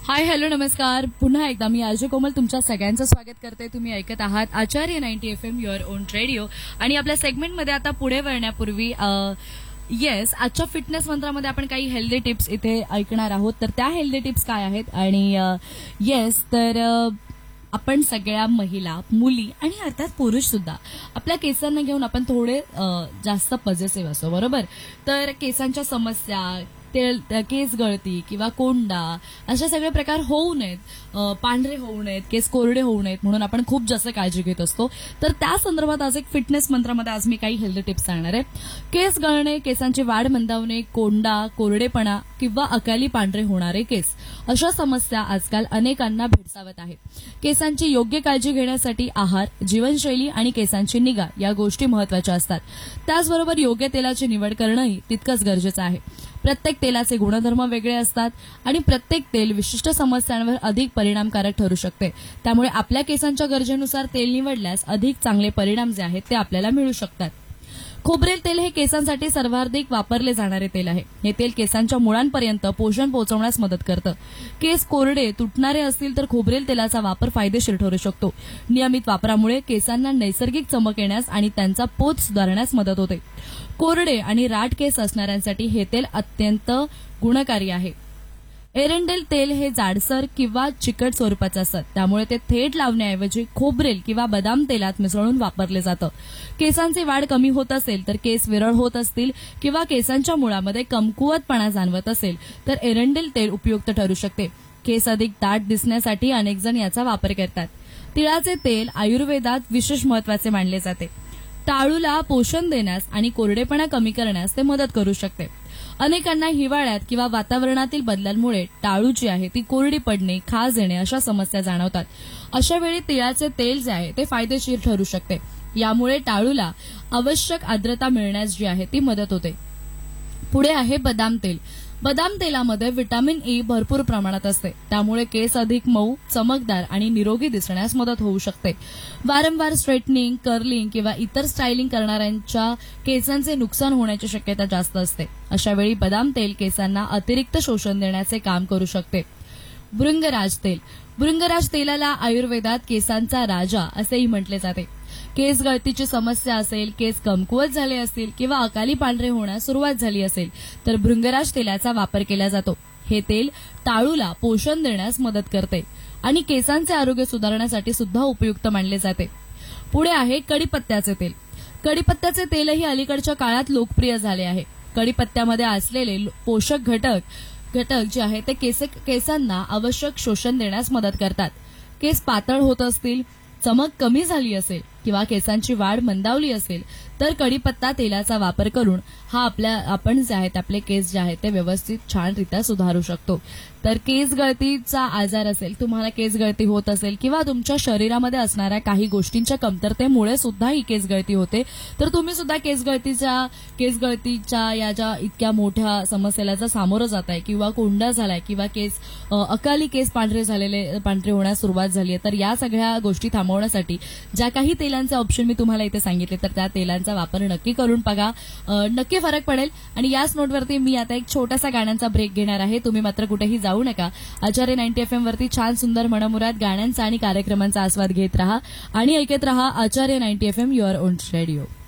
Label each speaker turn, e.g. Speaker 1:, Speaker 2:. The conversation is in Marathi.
Speaker 1: हाय हॅलो नमस्कार. पुन्हा एकदा मी आरजे कोमल तुमच्या सगळ्यांचं स्वागत करते. तुम्ही ऐकत आहात आचार्य 90 FM युअर ओन रेडिओ. आणि आपल्या सेगमेंटमध्ये आता पुढे वळण्यापूर्वी येस, आजच्या फिटनेस मंत्रामध्ये आपण काही हेल्दी टिप्स इथे ऐकणार आहोत. तर त्या हेल्दी टिप्स काय आहेत आणि येस तर आपण सगळ्या महिला, मुली आणि अर्थात पुरुष सुद्धा आपल्या केसांना घेऊन आपण थोडे जास्त पॉझिटिव्ह असतो, बरोबर. तर केसांच्या समस्या, केस गळती किंवा कोंडा अशा सगळे प्रकार होऊ नयेत, पांढरे होऊ नयेत, केस कोरडे होऊ नयेत म्हणून आपण खूप जास्त काळजी घेत असतो. तर त्या संदर्भात आज एक फिटनेस मंत्रामध्ये आज मी काही हेल्दी टिप्स सांगणार आहे. केस गळणे, केसांची वाढ मंदावणे, कोंडा, कोरडेपणा किंवा अकाली पांढरे होणारे केस अशा समस्या आजकाल अनेकांना भेडसावत आहेत. केसांची योग्य काळजी घेण्यासाठी आहार, जीवनशैली आणि केसांची निगा या गोष्टी महत्वाच्या असतात. त्याचबरोबर योग्य तेलाची निवड करणंही तितकंच गरजेचं आहे. प्रत्येक तेलाचे गुणधर्म वेगळे असतात आणि प्रत्येक तेल विशिष्ट समस्यांवर अधिक परिणामकारक ठरू शकते. त्यामुळे आपल्या केसांच्या गरजेनुसार तेल निवडल्यास अधिक चांगले परिणाम जे आहेत ते आपल्याला मिळू शकतात. खोबरेल तेल हे केसांसाठी सर्वाधिक वापरले जाणारे तेल आहे. हे तेल केसांच्या मुळांपर्यंत पोषण पोहोचवण्यास मदत करतं. केस कोरडे, तुटणारे असतील तर खोबरेल तेलाचा वापर फायदेशीर ठरू शकतो. नियमित वापरामुळे केसांना नैसर्गिक चमक येण्यास आणि त्यांचा पोत सुधारण्यास मदत होते. कोरडे आणि राठ केस असणाऱ्यांसाठी हे तेल अत्यंत गुणकारी आहे. एरंडेल तेल हे जाडसर किंवा चिकट स्वरूपाचे असतात, त्यामुळे ते थेट लावण्याऐवजी खोबरेल किंवा बदाम तेलात मिसळून वापरले जातं. केसांची वाढ कमी होत असेल तर केस विरळ होत असतील किंवा केसांच्या मुळामध्ये कमकुवतपणा जाणवत असेल तर एरंडेल तेल उपयुक्त ठरू शकते. केस अधिक दाट दिसण्यासाठी अनेक जण याचा वापर करतात. तिळाचे तेल आयुर्वेदात विशेष महत्वाचे मानले जाते. टाळूला पोषण देण्यास आणि कोरडेपणा कमी करण्यास ते मदत करू शकते. अनेकांना हिवाळ्यात किंवा वातावरणातील बदलांमुळे टाळू जी आहे ती कोरडी पडणे, खाज येणे अशा समस्या जाणवतात. अशा वेळी तिळाचे तेल जे आहे ते फायदेशीर ठरू शकते. यामुळे टाळूला आवश्यक आर्द्रता मिळण्यास जी आहे ती मदत होते. पुढे आहे बदाम तेल. बदाम तेलामध्ये व्हिटॅमिन ई भरपूर प्रमाणात असते, त्यामुळे केस अधिक मऊ, चमकदार आणि निरोगी दिसण्यास मदत होऊ शकते. वारंवार स्ट्रेटनिंग, कर्लिंग किंवा इतर स्टायलिंग करणाऱ्यांच्या केसांचे नुकसान होण्याची शक्यता जास्त असते. अशा वेळी बदाम तेल केसांना अतिरिक्त शोषण देण्याचे काम करू शकते. भृंगराज तेल. भृंगराज तेलाला आयुर्वेदात केसांचा राजा असेही म्हटले जाते. केस गळतीची समस्या असेल, केस कमकुवत झाले असतील किंवा अकाली पांढरे होण्यास सुरुवात झाली असेल तर भृंगराज तेलाचा वापर केला जातो. हे तेल टाळूला पोषण देण्यास मदत करते आणि केसांचे आरोग्य सुधारण्यासाठी सुद्धा उपयुक्त मानले जाते. पुढे आहे कडीपत्त्याचे तेल. कडीपत्त्याचे तेलही अलीकडच्या काळात लोकप्रिय झाले आहे. कडीपत्त्यामध्ये असलेले पोषक घटक जे आहे ते केसांना आवश्यक शोषण देण्यास मदत करतात. केस पातळ होत असतील, चमक कमी झाली असेल किंवा केसांची वाढ मंदावली असेल तर कडीपत्ता तेलाचा वापर करून आपण जे आहेत आपले केस जे आहेत ते व्यवस्थित छानरित्या सुधारू शकतो. तर केस गळतीचा आजार असेल, तुम्हाला केस गळती होत असेल किंवा तुमच्या शरीरामध्ये असणाऱ्या काही गोष्टींच्या कमतरतेमुळे सुद्धा ही केस गळती होते तर तुम्ही सुद्धा केस गळतीच्या या ज्या इतक्या मोठ्या समस्येला जर सामोरं जाताय किंवा कोंडा झालाय किंवा अकाली केस पांढरे होण्यास सुरुवात झाली आहे तर या सगळ्या गोष्टी थांबवण्यासाठी ज्या काही तेलांचे ऑप्शन मी तुम्हाला इथे सांगितले तर त्या तेलांचा वापर नक्की करून बघा, नक्की फरक पडेल. आणि याच नोटवरती मी आता एक छोटासा गाण्यांचा ब्रेक घेणार आहे. तुम्ही मात्र कुठेही जाऊ नका. आचार्य 90 FM वरती छान सुंदर मनमुराद गाण्यांचा आणि कार्यक्रमांचा आस्वाद घेत रहा आणि ऐकत रहा आचार्य 90 FM युअर ओन रेडिओ.